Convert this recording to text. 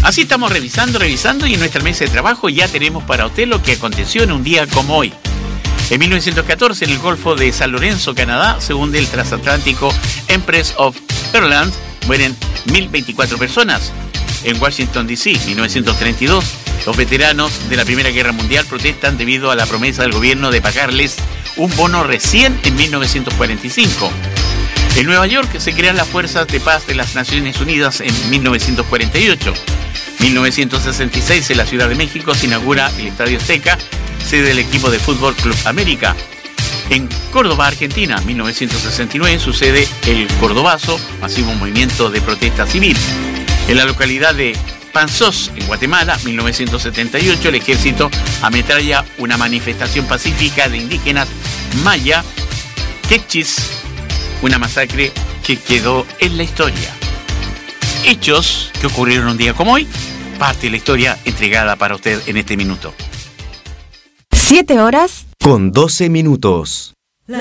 Así estamos revisando y en nuestra mesa de trabajo ya tenemos para usted lo que aconteció en un día como hoy. En 1914, en el Golfo de San Lorenzo, Canadá, se hunde el transatlántico Empress of Ireland. Mueren 1.024 personas. En Washington, D.C., 1932, los veteranos de la Primera Guerra Mundial protestan debido a la promesa del gobierno de pagarles un bono recién en 1945. En Nueva York se crean las Fuerzas de Paz de las Naciones Unidas en 1948. 1966, en la Ciudad de México, se inaugura el Estadio Azteca, sede del equipo de Fútbol Club América. En Córdoba, Argentina, 1969, sucede el Cordobazo, masivo movimiento de protesta civil. En la localidad de Panzós, en Guatemala, 1978, el ejército ametralla una manifestación pacífica de indígenas maya, quechis, una masacre que quedó en la historia. Hechos que ocurrieron un día como hoy, parte de la historia entregada para usted en este minuto. 7 horas con 12 minutos.